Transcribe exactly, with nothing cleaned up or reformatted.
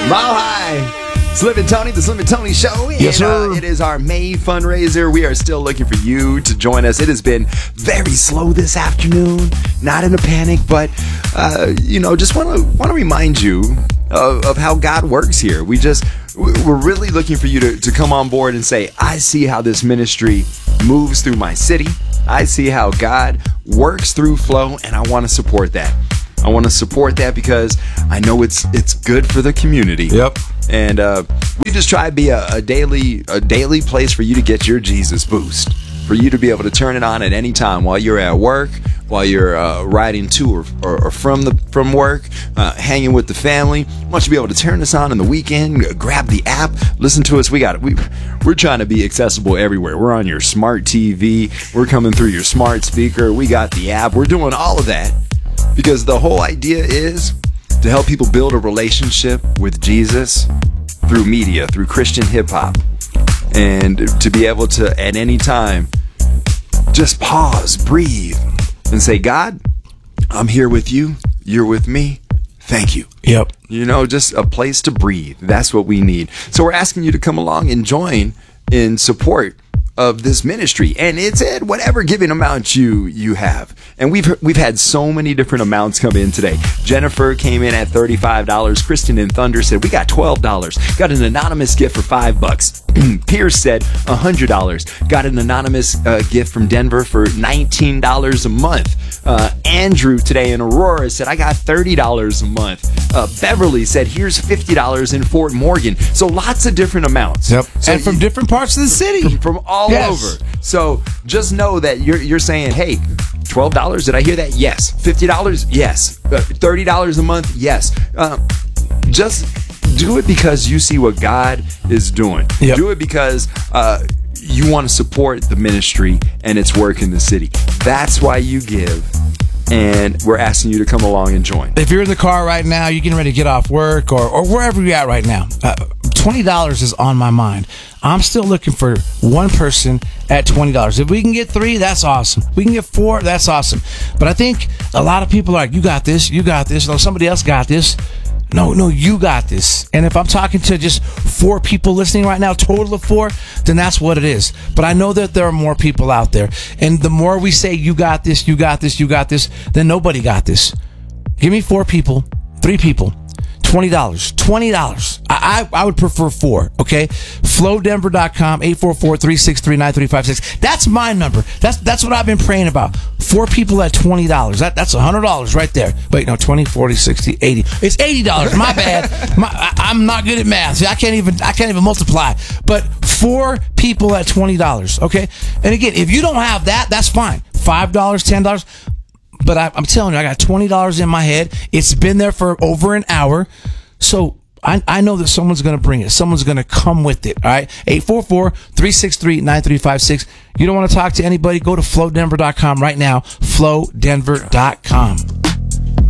Mile High. Slim and Tony, the Slim and Tony Show. And, Yes, sir. Uh, it is our May fundraiser. We are still looking for you to join us. It has been very slow this afternoon. Not in a panic, but uh, you know, just want to want to remind you of, of how God works here. We just we're really looking for you to, to come on board and say, I see how this ministry moves through my city. I see how God works through Flow, and I want to support that. I want to support that because I know it's it's good for the community. Yep. And uh, we just try to be a, a daily a daily place for you to get your Jesus boost, for you to be able to turn it on at any time while you're at work, while you're uh, riding to or, or, or from the from work, uh, hanging with the family. I want you to be able to turn this on in the weekend, grab the app, listen to us. We got it. We, we're trying to be accessible everywhere. We're on your smart T V. We're coming through your smart speaker. We got the app. We're doing all of that because the whole idea is to help people build a relationship with Jesus through media, through Christian hip-hop, and to be able to, at any time, just pause, breathe, and say, God, I'm here with you. You're with me. Thank you. Yep. You know, just a place to breathe. That's what we need. So we're asking you to come along and join in support of this ministry, and it's at whatever giving amount you you have. And we've we've had so many different amounts come in today. Jennifer came in at thirty-five dollars. Kristen in Thunder said we got twelve dollars. Got an anonymous gift for five bucks. Pierce said one hundred dollars. Got an anonymous uh, gift from Denver for nineteen dollars a month. Uh, Andrew today in Aurora said I got thirty dollars a month. Uh, Beverly said here's fifty dollars in Fort Morgan. So lots of different amounts. Yep. So And from you- different parts of the city. from, from all Yes. over. So just know that you're you're saying, hey, twelve dollars, did I hear that? Yes. fifty dollars? Yes. Uh, thirty dollars a month? Yes. Uh, just do it because you see what God is doing. Yep. Do it because uh, you want to support the ministry and its work in the city. That's why you give. And we're asking you to come along and join. If you're in the car right now, you're getting ready to get off work or, or wherever you're at right now, uh, twenty dollars is on my mind. I'm still looking for one person at twenty dollars. If we can get three, that's awesome. We can get four, that's awesome. But I think a lot of people are like, you got this, you got this. No, somebody else got this. No, no, you got this. And if I'm talking to just four people listening right now, total of four, then that's what it is. But I know that there are more people out there. And the more we say, you got this, you got this, you got this, then nobody got this. Give me four people, three people, twenty dollars. twenty dollars. I, I I would prefer four, okay? flow denver dot com, eight four four, three six three, nine three five six. That's my number. That's that's what I've been praying about. Four people at twenty dollars. That, that's one hundred dollars right there. Wait, no, twenty, forty, sixty, eighty. It's eighty dollars. My bad. My, I, I'm not good at math. I can't even I can't even multiply. But four people at twenty dollars, okay? And again, if you don't have that, that's fine. five dollars, ten dollars. But I, I'm telling you, I got twenty dollars in my head. It's been there for over an hour. So I, I know that someone's going to bring it. Someone's going to come with it. All right. eight four four, three six three, nine three five six. You don't want to talk to anybody? Go to flow denver dot com right now. flow denver dot com.